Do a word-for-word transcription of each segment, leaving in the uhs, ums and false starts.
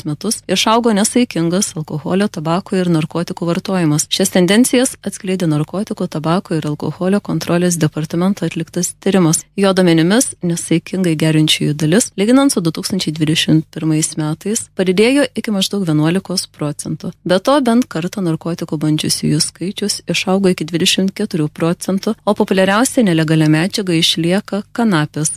dvejus metus išaugo nesaikingas alkoholio, tabako ir narkotikų vartojimas. Šias tendencijas atskleidė narkotikų, tabako ir alkoholio kontrolės departamento atliktas tyrimas. Jo duomenimis nesaikingai geriančiųjų dalis, lyginant su du tūkstančiai dvidešimt pirmais metais, padidėjo iki maždaug vienuolikos procentų. Be to, bent kartą narkotikų bandžiusiųjų skaičius išaugo iki dvidešimt keturių procentų, o populiariausia nelegalia medžiaga išlieka kanapės.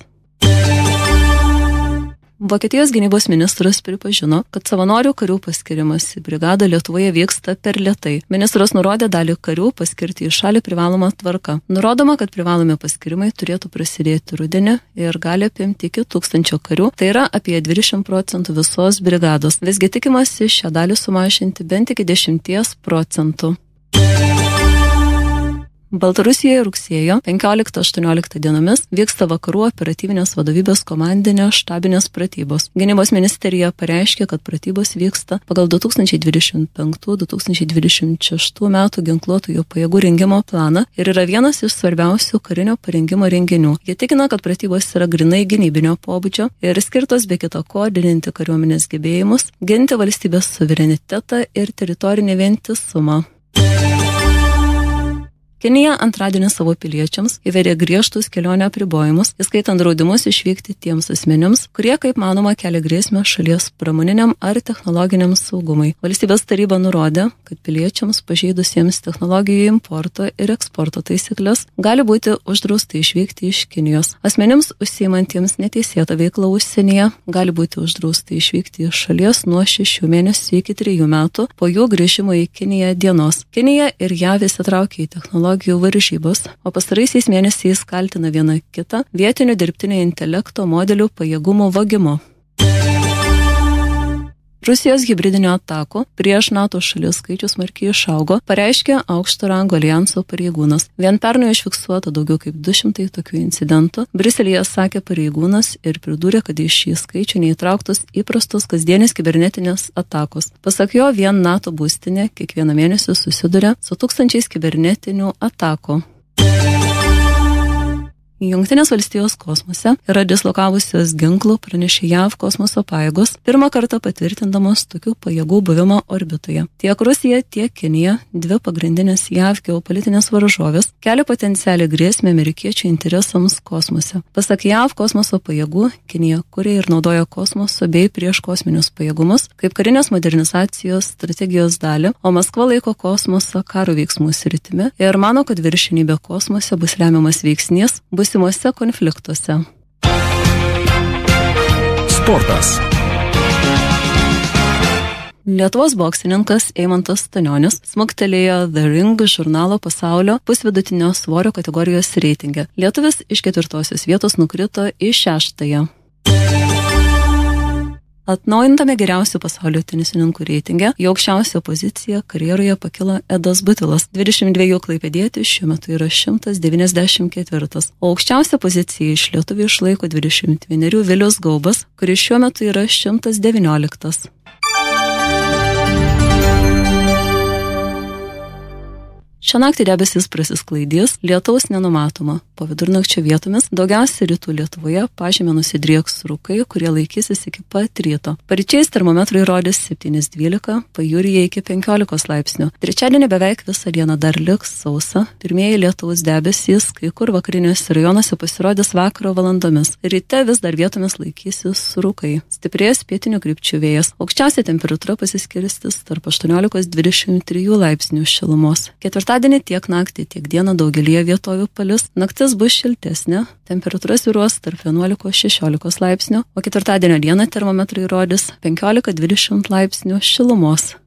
Vokietijos gynybos ministras pripažino, kad savanorių karių paskirimas į brigadą Lietuvoje vyksta per lėtai. Ministras nurodė dalį karių paskirti į šalį privalomą tvarką. Nurodoma, kad privalomi paskirimai turėtų prasidėti rudenį ir gali apimti iki tūkstančio karių, tai yra apie dvidešimt procentų visos brigados. Visgi tikimasi šią dalį sumažinti bent iki dešimties procentų. Baltarusijoje rugsėjo penkioliktą aštuonioliktą dienomis vyksta vakarų operatyvinės vadovybės komandinio štabinės pratybos. Gynybos ministerija pareiškė, kad pratybos vyksta pagal du tūkstančiai dvidešimt penktų - du tūkstančiai dvidešimt šeštų metų ginkluotųjų pajėgų rengimo planą ir yra vienas iš svarbiausių karinio parengimo renginių. Jie tikina, kad pratybos yra grinai gynybinio pobūdžio ir skirtos be kita ko didinti kariuomenės gebėjimus, ginti valstybės suverenitetą ir teritorinį vientisumą. Kinija antradienį savo piliečiams įvedė griežtus kelionę apribojimus, įskaitant draudimus išvykti tiems asmenims, kurie, kaip manoma, kelia grėsmę šalies pramoniniam ar technologiniam saugumui. Valstybės taryba nurodė, kad piliečiams pažeidusiems technologijų importo ir eksporto taisyklės gali būti uždrausta išvykti iš Kinijos. Asmenims užsiimantiems neteisėtą veiklą užsienyje gali būti uždrausta išvykti iš šalies nuo šešių mėnesių iki trijų metų po jų grįžimo į Kiniją dienos. Kinija ir JAV įsitraukė į technologijų varžybos, o pastaraisiais mėnesiais kaltina viena kitą vietinių dirbtinio intelekto modelių pajėgumų vagimu. Rusijos hibridinio atakų prieš NATO šalies skaičius smarkiai išaugo, pareiškė aukšto rango alijanso pareigūnas. Vien pernai užfiksuota daugiau kaip du šimtai tokių incidentų. Briuselyje sakė pareigūnas ir pridūrė, kad į šį skaičių neįtrauktos įprastos kasdienės kibernetinės atakos. Pasak jo, vien NATO būstinė kiekvieną mėnesį susiduria su tūkstančiais kibernetinių atakų. Jungtinės valstijos kosmose yra dislokavusios ginklų, pranešė JAV kosmoso pajėgos, pirmą kartą patvirtindamos tokių pajėgų buvimą orbitoje. Tiek Rusija, tiek Kinija, dvi pagrindinės JAV geopolitinės varžovės, kelia potencialią grėsmę amerikiečių interesams kosmose. Pasak JAV kosmoso pajėgų, Kinija kuria ir naudoja kosmoso bei prieškosminius pajėgumus kaip karinės modernizacijos strategijos dalį, o Maskva laiko kosmosą karo veiksmų sritimi ir mano, kad viršenybė kosmose bus remiamas veiksnys būsimuose konfliktuose. Sportas. Lietuvos boksininkas Eimantas Stanionis smuktelėjo The Ring žurnalo pasaulio pusvidutinio svorio kategorijos reitinge. Lietuvis iš ketvirtosios vietos nukrito į šeštąją. Atnaujintame geriausių pasaulio tenisininkų reitinge į aukščiausią poziciją karjeroje pakilo Edas Butilas. dvidešimt dviejų klaipėdietis šiuo metu yra šimtas devyniasdešimt ketvirtas, o aukščiausią poziciją iš lietuvių išlaiko dvidešimt vienerių Vilius Gaubas, kuris šiuo metu yra šimtas devynioliktas. Šią naktį debesys prasisklaidys, lietaus nenumatoma. Po vidurnakčio vietomis daugiausia rytų Lietuvoje pažeme nusidrieks rūkai, kurie laikysis iki pat ryto. Paryčiais termometrai rodys septyni dvylika, pajūryje iki penkiolikos laipsnių. Trečiadienį beveik visą dieną dar liks sausa. Pirmieji lietaus debesys kai kur vakariniuose rajonuose pasirodys vakaro valandomis. Ryte vis dar vietomis laikysis rūkai. Stiprės pietinių krypčių vėjas. Aukščiausia temperatūra pasiskirstis tarp aštuoniolikos dvidešimt trijų laipsnių šilumos. Ketvirtadienį tiek naktį, tiek dieną daugelyje vietovių palis. Naktis bus šiltesnė, temperatūra svyruos tarp vienuolikos šešiolikos laipsnių, o ketvirtadienio dieną termometrai rodys penkiolika dvidešimt laipsnių šilumos.